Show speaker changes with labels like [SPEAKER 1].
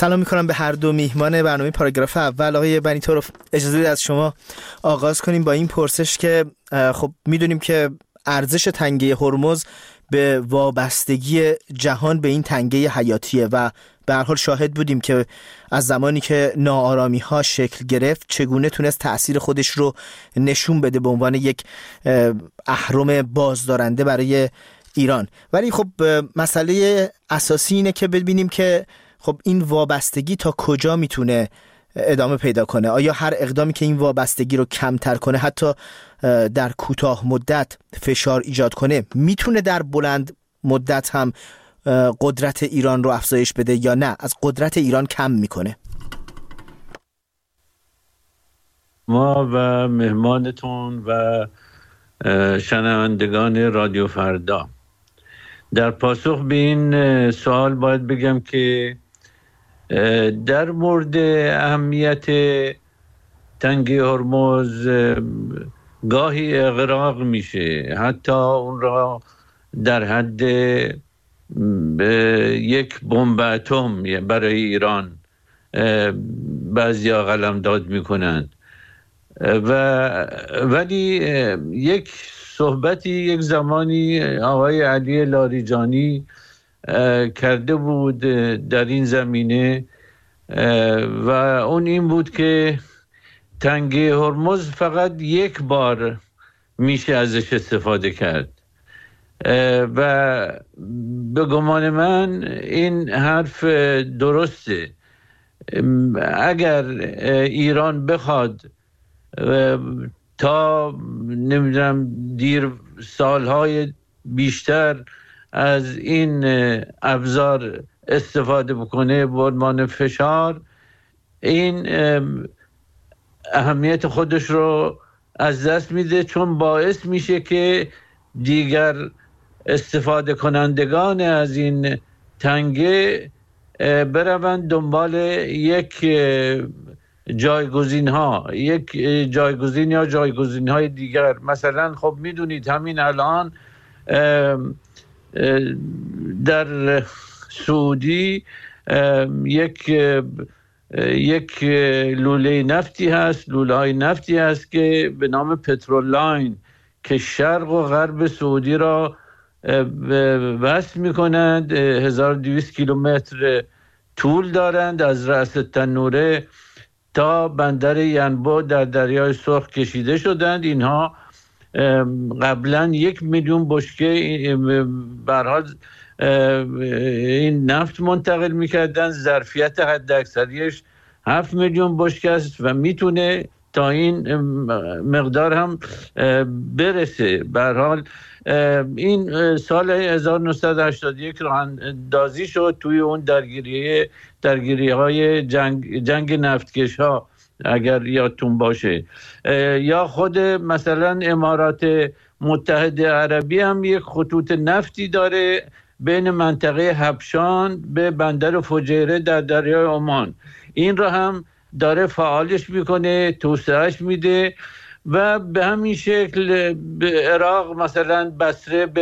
[SPEAKER 1] سلام میکنم به هر دو میهمان برنامه پاراگراف اول. آقای بنی طرف، اجازه بدید از شما آغاز کنیم با این پرسش که خب میدونیم که ارزش تنگه هرمز به وابستگی جهان به این تنگه حیاتیه و به هر حال شاهد بودیم که از زمانی که ناآرامی ها شکل گرفت چگونه تونست تأثیر خودش رو نشون بده به عنوان یک اهرم بازدارنده برای ایران. ولی خب مسئله اساسی اینه که ببینیم که خب این وابستگی تا کجا میتونه ادامه پیدا کنه. آیا هر اقدامی که این وابستگی رو کمتر کنه، حتی در کوتاه مدت فشار ایجاد کنه، میتونه در بلند مدت هم قدرت ایران رو افزایش بده یا نه از قدرت ایران کم میکنه؟
[SPEAKER 2] ما و مهمانتون و شنوندگان رادیو فردا، در پاسخ به این سوال باید بگم که در مورد اهمیت تنگه هرمز گاهی اغراق میشه، حتی اون را در حد یک بمب اتم برای ایران بعضیا قلمداد میکنند ولی یک صحبتی یک زمانی آقای علی لاریجانی کرده بود در این زمینه و اون این بود که تنگه هرمز فقط یک بار میشه ازش استفاده کرد و به گمان من این حرف درسته. اگر ایران بخواد تا نمیدونم دیر سالهای بیشتر از این ابزار استفاده بکنه به عنوان فشار، این اهمیت خودش رو از دست میده، چون باعث میشه که دیگر استفاده کنندگان از این تنگه بروند دنبال یک جایگزین یا جایگزین های دیگر. مثلا خب میدونید همین الان در سعودی یک لوله های نفتی هست که به نام پترول لاین که شرق و غرب سعودی را وصل میکنند. 1200 کیلومتر طول دارند از رأس تنوره تا بندر ینبع در دریای سرخ کشیده شدند. اینها قبلا 1 میلیون بشکه به هر حال این نفت منتقل میکردن. ظرفیت حد اکثریش 7 میلیون بشکه است و میتونه تا این مقدار هم برسه. به هر حال این سال 1981 راه اندازی شد توی اون درگیری‌های جنگ نفتکش ها، اگر یادتون باشه. یا خود مثلا امارات متحده عربی هم یک خطوط نفتی داره بین منطقه حبشان به بندر فجیره در دریای عمان. این را هم داره فعالش میکنه، توسعهش میده و به همین شکل به عراق مثلا بصره به